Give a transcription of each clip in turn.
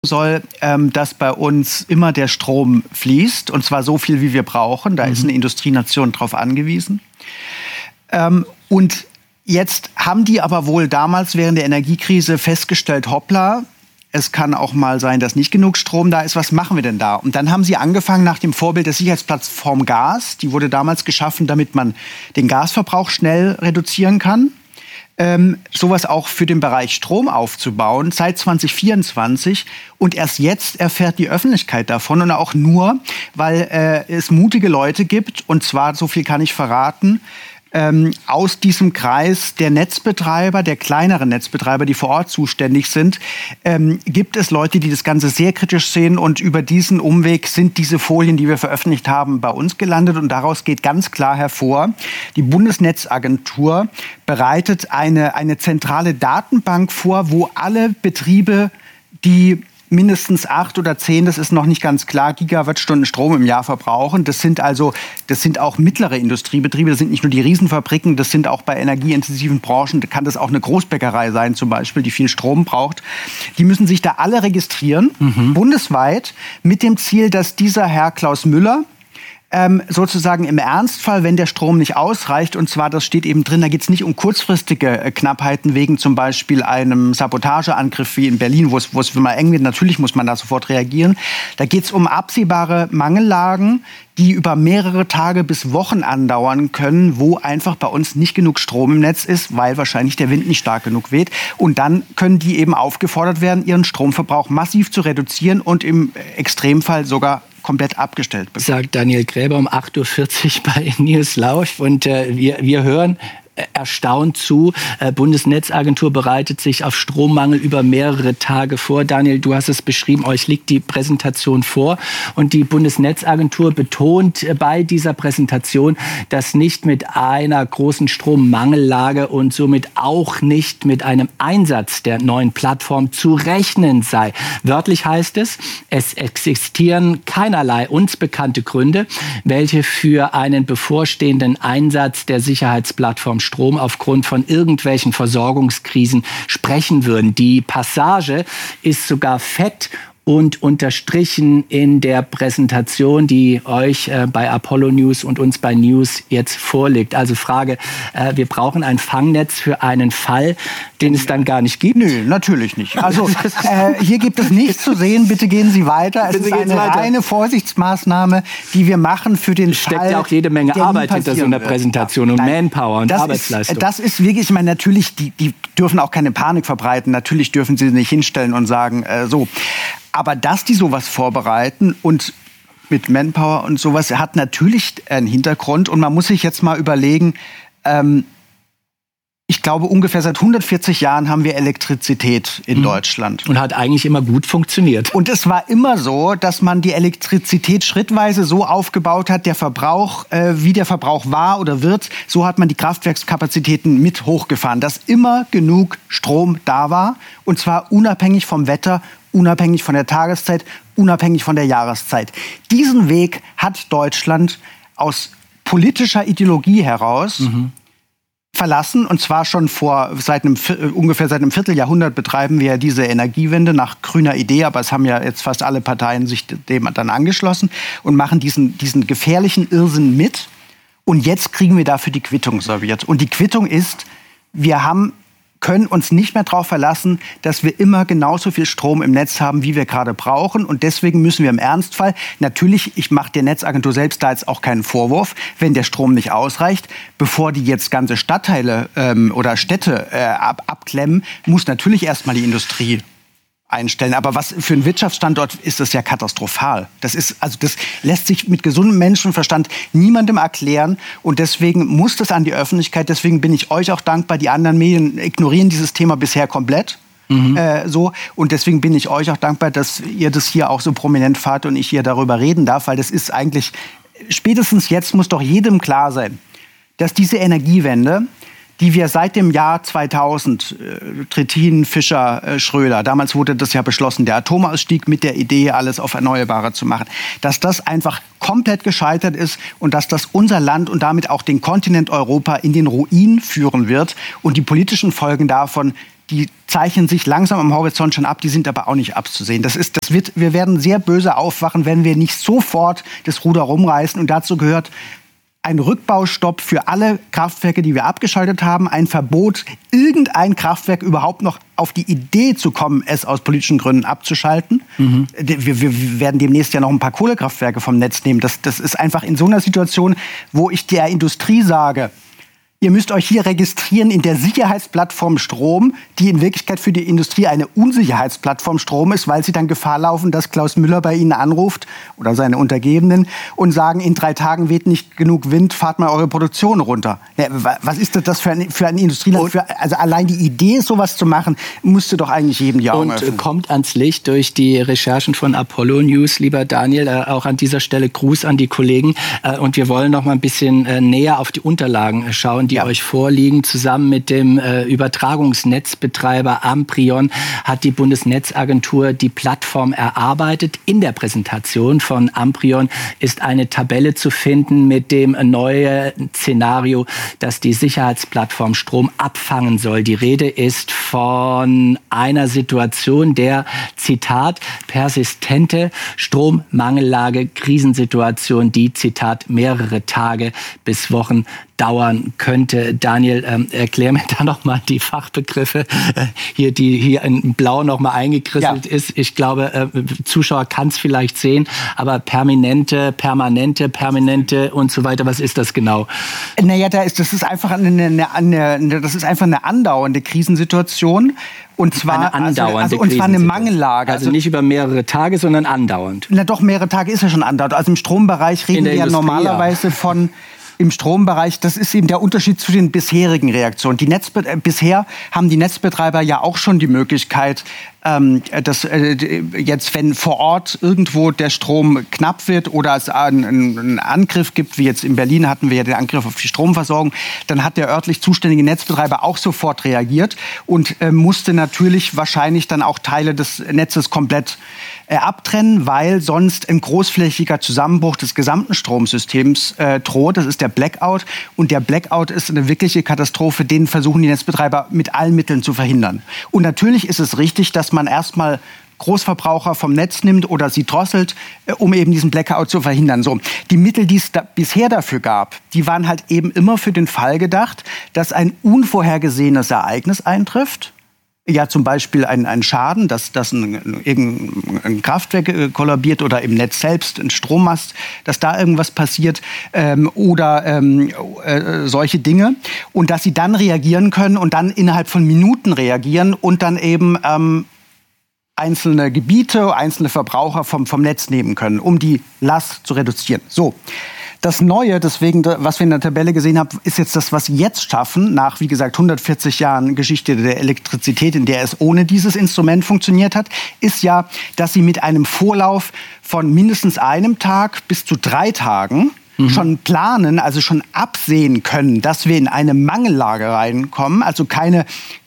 soll, dass bei uns immer der Strom fließt, und zwar so viel, wie wir brauchen. Da ist eine Industrienation drauf angewiesen. Und jetzt haben die aber wohl damals während der Energiekrise festgestellt, hoppla, es kann auch mal sein, dass nicht genug Strom da ist. Was machen wir denn da? Und dann haben sie angefangen nach dem Vorbild der Sicherheitsplattform Gas. Die wurde damals geschaffen, damit man den Gasverbrauch schnell reduzieren kann. Sowas auch für den Bereich Strom aufzubauen, seit 2024. Und erst jetzt erfährt die Öffentlichkeit davon. Und auch nur, weil es mutige Leute gibt, und zwar, so viel kann ich verraten, aus diesem Kreis der Netzbetreiber, der kleineren Netzbetreiber, die vor Ort zuständig sind, gibt es Leute, die das Ganze sehr kritisch sehen. Und über diesen Umweg sind diese Folien, die wir veröffentlicht haben, bei uns gelandet. Und daraus geht ganz klar hervor, die Bundesnetzagentur bereitet eine zentrale Datenbank vor, wo alle Betriebe, die mindestens 8 oder 10, das ist noch nicht ganz klar, Gigawattstunden Strom im Jahr verbrauchen. Das sind auch mittlere Industriebetriebe, das sind nicht nur die Riesenfabriken, das sind auch bei energieintensiven Branchen, da kann das auch eine Großbäckerei sein zum Beispiel, die viel Strom braucht. Die müssen sich da alle registrieren, bundesweit, mit dem Ziel, dass dieser Herr Klaus Müller sozusagen im Ernstfall, wenn der Strom nicht ausreicht, und zwar, das steht eben drin, da geht es nicht um kurzfristige Knappheiten wegen zum Beispiel einem Sabotageangriff wie in Berlin, wo es mal eng wird, natürlich muss man da sofort reagieren. Da geht es um absehbare Mangellagen, die über mehrere Tage bis Wochen andauern können, wo einfach bei uns nicht genug Strom im Netz ist, weil wahrscheinlich der Wind nicht stark genug weht. Und dann können die eben aufgefordert werden, ihren Stromverbrauch massiv zu reduzieren und im Extremfall sogar komplett abgestellt bekommen. Sagt Daniel Gräber um 8.40 Uhr bei News Lauf. Und wir hören erstaunt zu. Bundesnetzagentur bereitet sich auf Strommangel über mehrere Tage vor. Daniel, du hast es beschrieben, euch liegt die Präsentation vor. Und die Bundesnetzagentur betont bei dieser Präsentation, dass nicht mit einer großen Strommangellage und somit auch nicht mit einem Einsatz der neuen Plattform zu rechnen sei. Wörtlich heißt es, es existieren keinerlei uns bekannte Gründe, welche für einen bevorstehenden Einsatz der Sicherheitsplattform Strom aufgrund von irgendwelchen Versorgungskrisen sprechen würden. Die Passage ist sogar fett und unterstrichen in der Präsentation, die euch bei Apollo News und uns bei News jetzt vorliegt. Also Frage, wir brauchen ein Fangnetz für einen Fall, den es dann gar nicht gibt? Nö, natürlich nicht. Also hier gibt es nichts zu sehen. Bitte gehen Sie weiter. Es ist eine reine Vorsichtsmaßnahme, die wir machen für den Fall. Steckt ja auch jede Menge Arbeit hinter so einer Präsentation und Manpower und Arbeitsleistung. Das ist wirklich, ich meine, natürlich, die dürfen auch keine Panik verbreiten. Natürlich dürfen sie nicht hinstellen und sagen, so. Aber dass die sowas vorbereiten und mit Manpower und sowas, hat natürlich einen Hintergrund. Und man muss sich jetzt mal überlegen, ich glaube, ungefähr seit 140 Jahren haben wir Elektrizität in Deutschland. Und hat eigentlich immer gut funktioniert. Und es war immer so, dass man die Elektrizität schrittweise so aufgebaut hat, der Verbrauch, wie der Verbrauch war oder wird, so hat man die Kraftwerkskapazitäten mit hochgefahren, dass immer genug Strom da war. Und zwar unabhängig vom Wetter, unabhängig von der Tageszeit, unabhängig von der Jahreszeit. Diesen Weg hat Deutschland aus politischer Ideologie heraus verlassen. Und zwar schon ungefähr seit einem Vierteljahrhundert betreiben wir diese Energiewende nach grüner Idee. Aber es haben ja jetzt fast alle Parteien sich dem dann angeschlossen und machen diesen gefährlichen Irrsinn mit. Und jetzt kriegen wir dafür die Quittung serviert. Und die Quittung ist, wir können uns nicht mehr darauf verlassen, dass wir immer genauso viel Strom im Netz haben, wie wir gerade brauchen. Und deswegen müssen wir im Ernstfall, natürlich, ich mache der Netzagentur selbst da jetzt auch keinen Vorwurf, wenn der Strom nicht ausreicht, bevor die jetzt ganze Stadtteile oder Städte abklemmen, muss natürlich erstmal die Industrie einstellen. Aber was für einen Wirtschaftsstandort ist das ja katastrophal. Das lässt sich mit gesundem Menschenverstand niemandem erklären. Und deswegen muss das an die Öffentlichkeit. Deswegen bin ich euch auch dankbar. Die anderen Medien ignorieren dieses Thema bisher komplett. Und deswegen bin ich euch auch dankbar, dass ihr das hier auch so prominent fahrt und ich hier darüber reden darf. Weil das ist eigentlich, spätestens jetzt muss doch jedem klar sein, dass diese Energiewende, die wir seit dem Jahr 2000, Trittin, Fischer, Schröder, damals wurde das ja beschlossen, der Atomausstieg mit der Idee, alles auf Erneuerbare zu machen, dass das einfach komplett gescheitert ist und dass das unser Land und damit auch den Kontinent Europa in den Ruin führen wird. Und die politischen Folgen davon, die zeichnen sich langsam am Horizont schon ab, die sind aber auch nicht abzusehen. Wir werden sehr böse aufwachen, wenn wir nicht sofort das Ruder rumreißen. Und dazu gehört ein Rückbaustopp für alle Kraftwerke, die wir abgeschaltet haben, ein Verbot, irgendein Kraftwerk überhaupt noch auf die Idee zu kommen, es aus politischen Gründen abzuschalten. Wir werden demnächst ja noch ein paar Kohlekraftwerke vom Netz nehmen. Das ist einfach in so einer Situation, wo ich der Industrie sage, ihr müsst euch hier registrieren in der Sicherheitsplattform Strom, die in Wirklichkeit für die Industrie eine Unsicherheitsplattform Strom ist, weil sie dann Gefahr laufen, dass Klaus Müller bei ihnen anruft oder seine Untergebenen und sagen, in 3 Tagen weht nicht genug Wind, fahrt mal eure Produktion runter. Ja, was ist das für ein Industrieland? Also allein die Idee, sowas zu machen, müsste doch eigentlich jedem die Augen öffnen. Und kommt ans Licht durch die Recherchen von Apollo News, lieber Daniel. Auch an dieser Stelle Gruß an die Kollegen. Und wir wollen noch mal ein bisschen näher auf die Unterlagen schauen, die euch vorliegen. Zusammen mit dem Übertragungsnetzbetreiber Amprion hat die Bundesnetzagentur die Plattform erarbeitet. In der Präsentation von Amprion ist eine Tabelle zu finden mit dem neuen Szenario, das die Sicherheitsplattform Strom abfangen soll. Die Rede ist von einer Situation der, Zitat, persistente Strommangellage, Krisensituation, die, Zitat, mehrere Tage bis Wochen dauern könnte. Daniel, erklär mir da noch mal die Fachbegriffe, die hier in Blau noch mal eingekrisselt ist. Ich glaube, Zuschauer kann es vielleicht sehen, aber permanente und so weiter. Was ist das genau? Naja, das ist einfach eine andauernde Krisensituation. Und zwar eine Mangellage. Also nicht über mehrere Tage, sondern andauernd. Na doch, mehrere Tage ist ja schon andauernd. Also im Strombereich reden wir ja normalerweise von im Strombereich, das ist eben der Unterschied zu den bisherigen Reaktionen. Bisher haben die Netzbetreiber ja auch schon die Möglichkeit, jetzt, wenn vor Ort irgendwo der Strom knapp wird oder es einen Angriff gibt, wie jetzt in Berlin hatten wir ja den Angriff auf die Stromversorgung, dann hat der örtlich zuständige Netzbetreiber auch sofort reagiert und musste natürlich wahrscheinlich dann auch Teile des Netzes komplett abtrennen, weil sonst ein großflächiger Zusammenbruch des gesamten Stromsystems droht. Das ist der Blackout. Und der Blackout ist eine wirkliche Katastrophe, den versuchen die Netzbetreiber mit allen Mitteln zu verhindern. Und natürlich ist es richtig, dass man erstmal Großverbraucher vom Netz nimmt oder sie drosselt, um eben diesen Blackout zu verhindern. So, die Mittel, die es bisher dafür gab, die waren halt eben immer für den Fall gedacht, dass ein unvorhergesehenes Ereignis eintrifft. Ja, zum Beispiel ein Schaden, dass irgendein Kraftwerk kollabiert oder im Netz selbst ein Strommast, dass da irgendwas passiert oder solche Dinge. Und dass sie dann reagieren können und dann innerhalb von Minuten reagieren und dann eben einzelne Gebiete, einzelne Verbraucher vom Netz nehmen können, um die Last zu reduzieren. So. Das Neue, deswegen, was wir in der Tabelle gesehen haben, ist jetzt das, was sie jetzt schaffen, nach, wie gesagt, 140 Jahren Geschichte der Elektrizität, in der es ohne dieses Instrument funktioniert hat, ist ja, dass sie mit einem Vorlauf von mindestens einem Tag bis zu 3 Tagen schon planen, also schon absehen können, dass wir in eine Mangellage reinkommen, also kein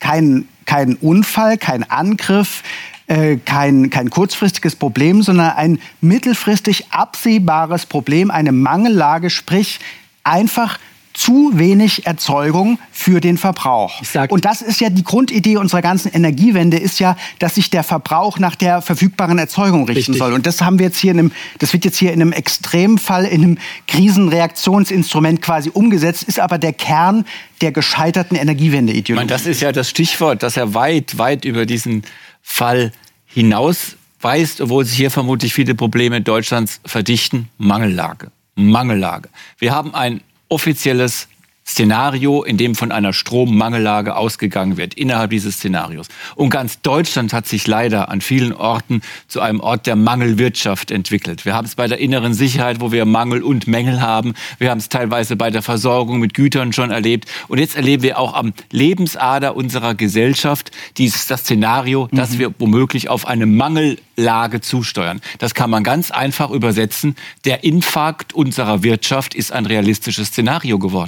Unfall, kein Angriff, kein kurzfristiges Problem, sondern ein mittelfristig absehbares Problem, eine Mangellage, sprich einfach zu wenig Erzeugung für den Verbrauch. Und das ist ja die Grundidee unserer ganzen Energiewende, ist ja, dass sich der Verbrauch nach der verfügbaren Erzeugung richten soll. Und das haben wir jetzt das wird jetzt hier in einem Extremfall, in einem Krisenreaktionsinstrument quasi umgesetzt, ist aber der Kern der gescheiterten Energiewende-Ideologie. Das ist ja das Stichwort, das ja weit über diesen Fall hinaus weist, obwohl sich hier vermutlich viele Probleme Deutschlands verdichten. Mangellage. Wir haben ein offizielles Szenario, in dem von einer Strommangellage ausgegangen wird, innerhalb dieses Szenarios. Und ganz Deutschland hat sich leider an vielen Orten zu einem Ort der Mangelwirtschaft entwickelt. Wir haben es bei der inneren Sicherheit, wo wir Mangel und Mängel haben. Wir haben es teilweise bei der Versorgung mit Gütern schon erlebt. Und jetzt erleben wir auch am Lebensader unserer Gesellschaft das Szenario, dass wir womöglich auf eine Mangellage zusteuern. Das kann man ganz einfach übersetzen. Der Infarkt unserer Wirtschaft ist ein realistisches Szenario geworden.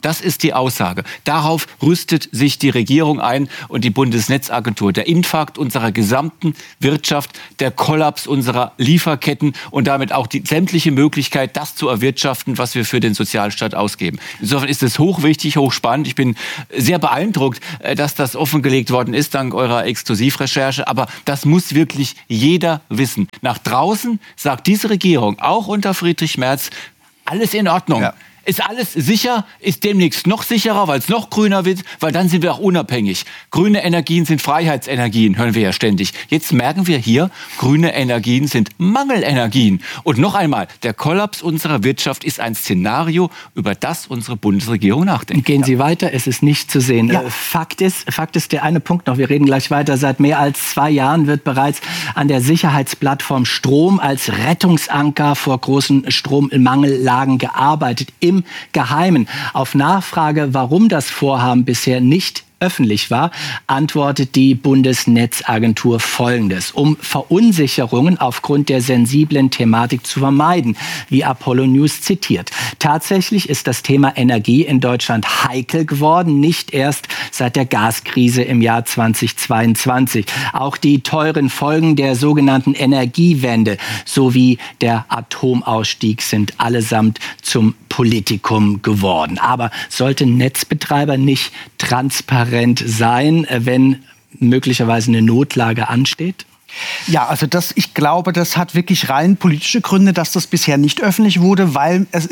Das ist die Aussage. Darauf rüstet sich die Regierung ein und die Bundesnetzagentur. Der Infarkt unserer gesamten Wirtschaft, der Kollaps unserer Lieferketten und damit auch die sämtliche Möglichkeit, das zu erwirtschaften, was wir für den Sozialstaat ausgeben. Insofern ist es hochwichtig, hochspannend. Ich bin sehr beeindruckt, dass das offengelegt worden ist, dank eurer Exklusivrecherche. Aber das muss wirklich jeder wissen. Nach draußen sagt diese Regierung, auch unter Friedrich Merz, alles in Ordnung. Ja. Ist alles sicher, ist demnächst noch sicherer, weil es noch grüner wird, weil dann sind wir auch unabhängig. Grüne Energien sind Freiheitsenergien, hören wir ja ständig. Jetzt merken wir hier, grüne Energien sind Mangelenergien. Und noch einmal, der Kollaps unserer Wirtschaft ist ein Szenario, über das unsere Bundesregierung nachdenkt. Gehen Sie weiter, es ist nicht zu sehen. Ja. Fakt ist der eine Punkt noch, wir reden gleich weiter. Seit mehr als 2 Jahren wird bereits an der Sicherheitsplattform Strom als Rettungsanker vor großen Strommangellagen gearbeitet. Im Geheimen. Auf Nachfrage, warum das Vorhaben bisher nicht öffentlich war, antwortet die Bundesnetzagentur Folgendes: Um Verunsicherungen aufgrund der sensiblen Thematik zu vermeiden, wie Apollo News zitiert. Tatsächlich ist das Thema Energie in Deutschland heikel geworden, nicht erst seit der Gaskrise im Jahr 2022. Auch die teuren Folgen der sogenannten Energiewende sowie der Atomausstieg sind allesamt zum Politikum geworden. Aber sollten Netzbetreiber nicht transparent sein, wenn möglicherweise eine Notlage ansteht? Ja, also ich glaube, das hat wirklich rein politische Gründe, dass das bisher nicht öffentlich wurde, weil es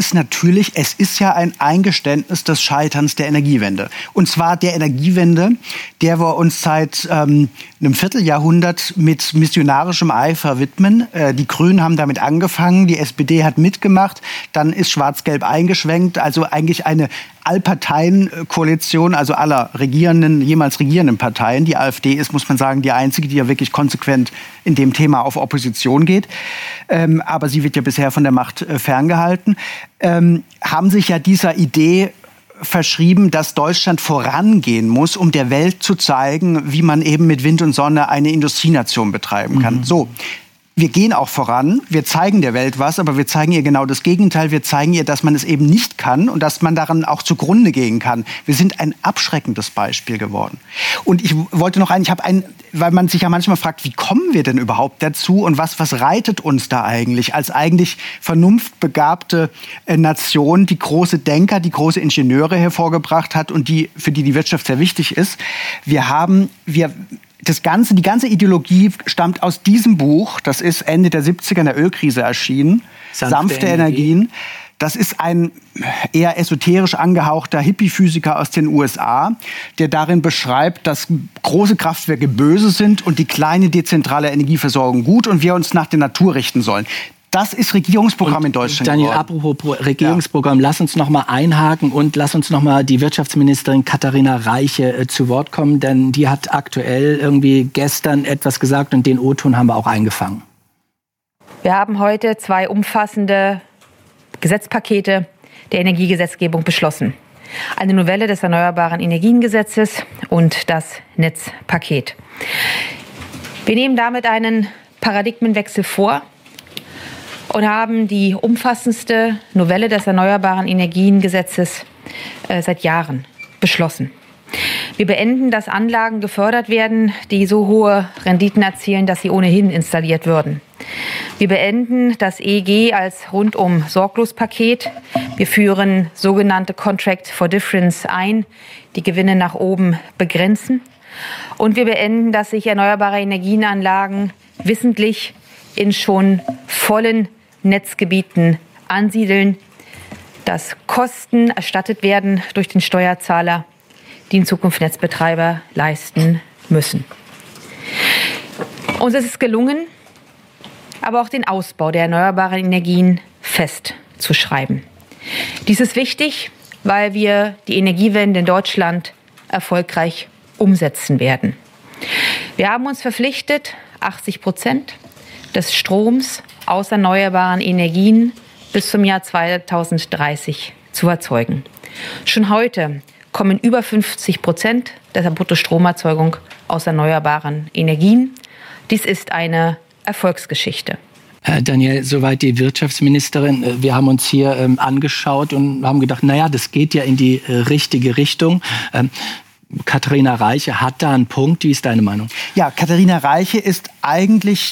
ist ja ein Eingeständnis des Scheiterns der Energiewende. Und zwar der Energiewende, der wir uns seit einem Vierteljahrhundert mit missionarischem Eifer widmen. Die Grünen haben damit angefangen, die SPD hat mitgemacht, dann ist Schwarz-Gelb eingeschwenkt, also eigentlich eine Allparteien-Koalition, also aller jemals regierenden Parteien. Die AfD ist, muss man sagen, die einzige, die ja wirklich konsequent in dem Thema auf Opposition geht. Aber sie wird ja bisher von der Macht ferngehalten. Haben sich ja dieser Idee verschrieben, dass Deutschland vorangehen muss, um der Welt zu zeigen, wie man eben mit Wind und Sonne eine Industrienation betreiben kann. So. Wir gehen auch voran, wir zeigen der Welt was, aber wir zeigen ihr genau das Gegenteil. Wir zeigen ihr, dass man es eben nicht kann und dass man daran auch zugrunde gehen kann. Wir sind ein abschreckendes Beispiel geworden. Und ich wollte noch weil man sich ja manchmal fragt, wie kommen wir denn überhaupt dazu und was reitet uns da eigentlich als eigentlich vernunftbegabte Nation, die große Denker, die große Ingenieure hervorgebracht hat und für die Wirtschaft sehr wichtig ist. Die ganze Ideologie stammt aus diesem Buch. Das ist Ende der 70er in der Ölkrise erschienen. Sanfte Energien. Das ist ein eher esoterisch angehauchter Hippie-Physiker aus den USA, der darin beschreibt, dass große Kraftwerke böse sind und die kleine dezentrale Energieversorgung gut und wir uns nach der Natur richten sollen. Das ist Regierungsprogramm in Deutschland. Daniel, apropos Regierungsprogramm, lass uns noch mal einhaken und lass uns noch mal die Wirtschaftsministerin Katharina Reiche zu Wort kommen, denn die hat aktuell irgendwie gestern etwas gesagt und den O-Ton haben wir auch eingefangen. Wir haben heute 2 umfassende Gesetzpakete der Energiegesetzgebung beschlossen. Eine Novelle des Erneuerbaren Energiengesetzes und das Netzpaket. Wir nehmen damit einen Paradigmenwechsel vor und haben die umfassendste Novelle des Erneuerbaren Energiengesetzes seit Jahren beschlossen. Wir beenden, dass Anlagen gefördert werden, die so hohe Renditen erzielen, dass sie ohnehin installiert würden. Wir beenden das EEG als Rundum-Sorglos-Paket. Wir führen sogenannte Contract for Difference ein, die Gewinne nach oben begrenzen. Und wir beenden, dass sich erneuerbare Energienanlagen wissentlich in schon vollen Netzgebieten ansiedeln, dass Kosten erstattet werden durch den Steuerzahler, die in Zukunft Netzbetreiber leisten müssen. Uns ist es gelungen, aber auch den Ausbau der erneuerbaren Energien festzuschreiben. Dies ist wichtig, weil wir die Energiewende in Deutschland erfolgreich umsetzen werden. Wir haben uns verpflichtet, 80% des Stroms aus erneuerbaren Energien bis zum Jahr 2030 zu erzeugen. Schon heute kommen über 50% der Bruttostromerzeugung aus erneuerbaren Energien. Dies ist eine Erfolgsgeschichte. Daniel, soweit die Wirtschaftsministerin. Wir haben uns hier angeschaut und haben gedacht, naja, das geht ja in die richtige Richtung. Katharina Reiche hat da einen Punkt. Wie ist deine Meinung? Ja, Katharina Reiche ist eigentlich,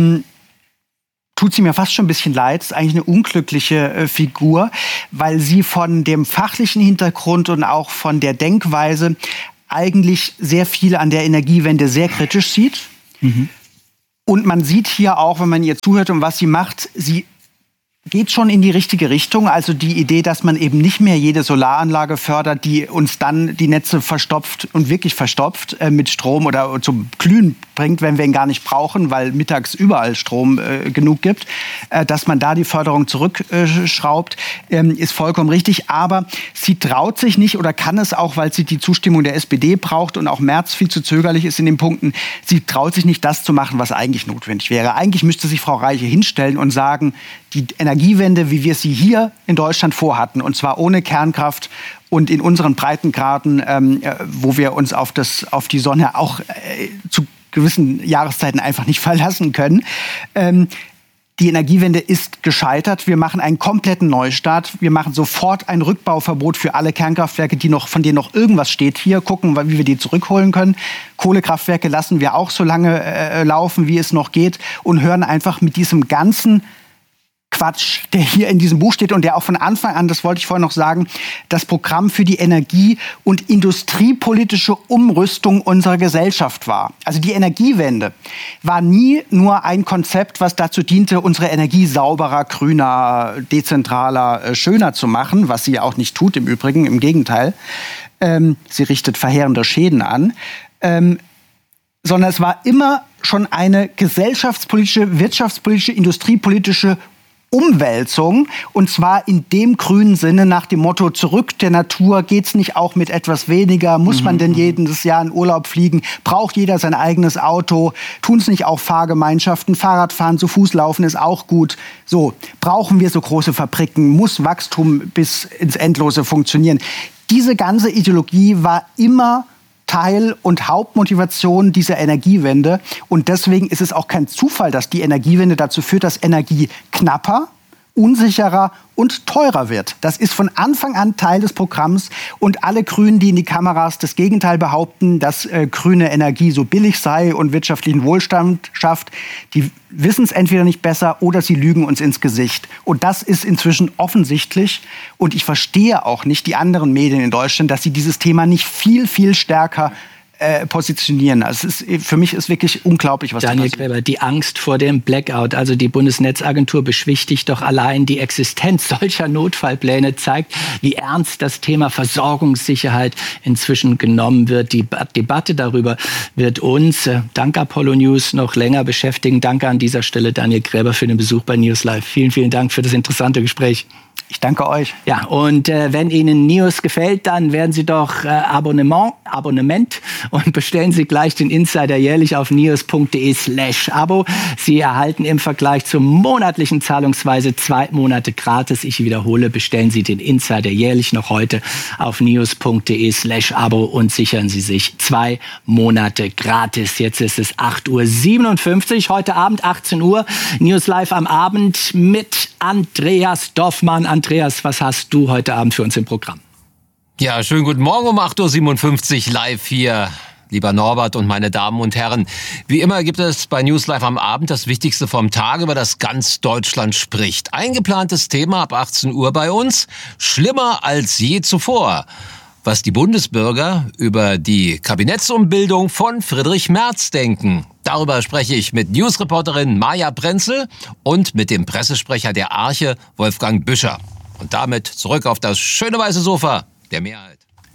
tut sie mir fast schon ein bisschen leid, ist eigentlich eine unglückliche Figur, weil sie von dem fachlichen Hintergrund und auch von der Denkweise eigentlich sehr viel an der Energiewende sehr kritisch sieht. Mhm. Und man sieht hier auch, wenn man ihr zuhört und was sie macht, sie geht schon in die richtige Richtung. Also die Idee, dass man eben nicht mehr jede Solaranlage fördert, die uns dann die Netze verstopft und wirklich verstopft mit Strom oder zum Glühen bringt, wenn wir ihn gar nicht brauchen, weil mittags überall Strom genug gibt. Dass man da die Förderung zurückschraubt, ist vollkommen richtig. Aber sie traut sich nicht oder kann es auch, weil sie die Zustimmung der SPD braucht und auch Merz viel zu zögerlich ist in den Punkten. Sie traut sich nicht, das zu machen, was eigentlich notwendig wäre. Eigentlich müsste sich Frau Reiche hinstellen und sagen, die Energiewende, wie wir sie hier in Deutschland vorhatten, und zwar ohne Kernkraft und in unseren Breitengraden, wo wir uns auf die Sonne auch zu gewissen Jahreszeiten einfach nicht verlassen können. Die Energiewende ist gescheitert. Wir machen einen kompletten Neustart. Wir machen sofort ein Rückbauverbot für alle Kernkraftwerke, von denen noch irgendwas steht hier. Gucken, wie wir die zurückholen können. Kohlekraftwerke lassen wir auch so lange laufen, wie es noch geht, und hören einfach mit diesem ganzen Quatsch, der hier in diesem Buch steht und der auch von Anfang an, das wollte ich vorhin noch sagen, das Programm für die Energie- und industriepolitische Umrüstung unserer Gesellschaft war. Also die Energiewende war nie nur ein Konzept, was dazu diente, unsere Energie sauberer, grüner, dezentraler, schöner zu machen, was sie auch nicht tut im Übrigen, im Gegenteil. Sie richtet verheerende Schäden an. Sondern es war immer schon eine gesellschaftspolitische, wirtschaftspolitische, industriepolitische Umwälzung, und zwar in dem grünen Sinne nach dem Motto, zurück der Natur, geht's nicht auch mit etwas weniger? Muss man denn jedes Jahr in Urlaub fliegen? Braucht jeder sein eigenes Auto? Tun's nicht auch Fahrgemeinschaften? Fahrradfahren, zu Fuß laufen ist auch gut. So, brauchen wir so große Fabriken? Muss Wachstum bis ins Endlose funktionieren? Diese ganze Ideologie war immer Teil und Hauptmotivation dieser Energiewende. Und deswegen ist es auch kein Zufall, dass die Energiewende dazu führt, dass Energie knapper, unsicherer und teurer wird. Das ist von Anfang an Teil des Programms. Und alle Grünen, die in die Kameras das Gegenteil behaupten, dass grüne Energie so billig sei und wirtschaftlichen Wohlstand schafft, die wissen es entweder nicht besser oder sie lügen uns ins Gesicht. Und das ist inzwischen offensichtlich. Und ich verstehe auch nicht die anderen Medien in Deutschland, dass sie dieses Thema nicht viel, viel stärker positionieren. Also für mich ist wirklich unglaublich, was Daniel Gräber, die Angst vor dem Blackout, also die Bundesnetzagentur beschwichtigt doch allein die Existenz solcher Notfallpläne, zeigt, wie ernst das Thema Versorgungssicherheit inzwischen genommen wird. Die Debatte darüber wird uns, dank Apollo News, noch länger beschäftigen. Danke an dieser Stelle, Daniel Gräber, für den Besuch bei News Live. Vielen, vielen Dank für das interessante Gespräch. Ich danke euch. Ja, und wenn Ihnen News gefällt, dann werden Sie doch Abonnement und bestellen Sie gleich den Insider jährlich auf news.de/Abo. Sie erhalten im Vergleich zur monatlichen Zahlungsweise 2 Monate gratis. Ich wiederhole, bestellen Sie den Insider jährlich noch heute auf news.de/Abo und sichern Sie sich 2 Monate gratis. Jetzt ist es 8:57 Uhr, heute Abend 18 Uhr. News Live am Abend mit Andreas Doffmann. Andreas, was hast du heute Abend für uns im Programm? Ja, schönen guten Morgen um 8:57 Uhr live hier. Lieber Norbert und meine Damen und Herren, wie immer gibt es bei News Live am Abend das Wichtigste vom Tag, über das ganz Deutschland spricht. Eingeplantes Thema ab 18 Uhr bei uns, schlimmer als je zuvor. Was die Bundesbürger über die Kabinettsumbildung von Friedrich Merz denken. Darüber spreche ich mit Newsreporterin Maja Prenzel und mit dem Pressesprecher der Arche, Wolfgang Büscher. Und damit zurück auf das schöne weiße Sofa der Mehrheit.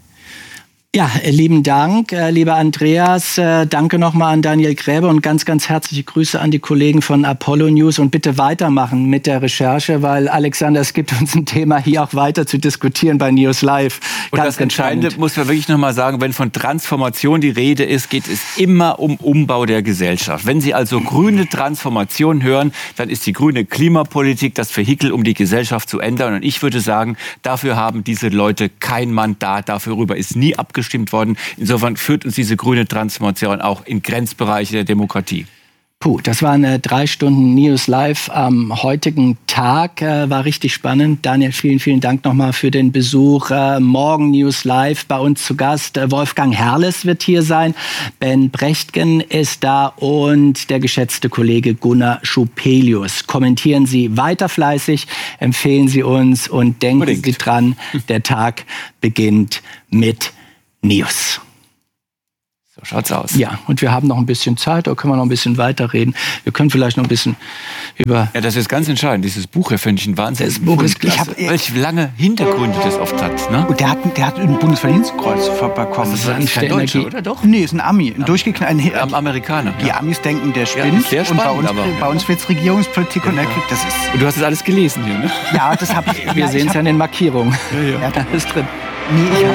Ja, lieben Dank, lieber Andreas. Danke nochmal an Daniel Gräber und ganz, ganz herzliche Grüße an die Kollegen von Apollo News. Und bitte weitermachen mit der Recherche, weil, Alexander, es gibt uns ein Thema hier auch weiter zu diskutieren bei News Live. Und das Entscheidende muss man wirklich nochmal sagen, wenn von Transformation die Rede ist, geht es immer um Umbau der Gesellschaft. Wenn Sie also grüne Transformation hören, dann ist die grüne Klimapolitik das Vehikel, um die Gesellschaft zu ändern. Und ich würde sagen, dafür haben diese Leute kein Mandat, darüber ist nie abgestimmt worden. Insofern führt uns diese grüne Transformation auch in Grenzbereiche der Demokratie. Puh, das waren 3 Stunden News Live am heutigen Tag. War richtig spannend. Daniel, vielen, vielen Dank nochmal für den Besuch. Morgen News Live bei uns zu Gast. Wolfgang Herles wird hier sein. Ben Brechtgen ist da und der geschätzte Kollege Gunnar Schupelius. Kommentieren Sie weiter fleißig, empfehlen Sie uns und denken Sie dran, der Tag beginnt mit News. So schaut's aus. Ja, und wir haben noch ein bisschen Zeit, da können wir noch ein bisschen weiterreden. Wir können vielleicht noch ein bisschen über... Ja, das ist ganz entscheidend. Dieses Buch hier finde ich ein Wahnsinn. Das Buch ist klasse. Welche lange Hintergründe das oft hat. Ne? Und der hat ein Bundesverdienstkreuz bekommen. Das ist kein Deutscher, oder doch? Nee, ist ein Ami. Ein Amerikaner. Die Amis denken, der spinnt. sehr spannend, und bei uns wird's Regierungspolitik und er kriegt das ist. Und du hast das alles gelesen hier, ne? Ja, das habe ich. Wir sehen es ja in den Markierungen. Ja, da ist drin. Nee,